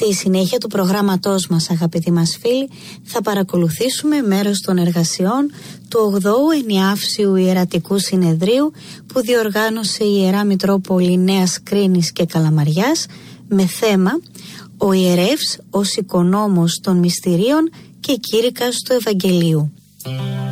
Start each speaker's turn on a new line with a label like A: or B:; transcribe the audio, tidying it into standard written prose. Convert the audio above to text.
A: Στη συνέχεια του προγράμματός μας, αγαπητοί μας φίλοι, θα παρακολουθήσουμε μέρος των εργασιών του 8ου Ενιαύσιου Ιερατικού Συνεδρίου που διοργάνωσε η Ιερά Μητρόπολη Νέας Κρίνης και Καλαμαριάς με θέμα «Ο ιερεύς ως οικονόμος των μυστηρίων και κήρυκας του Ευαγγελίου».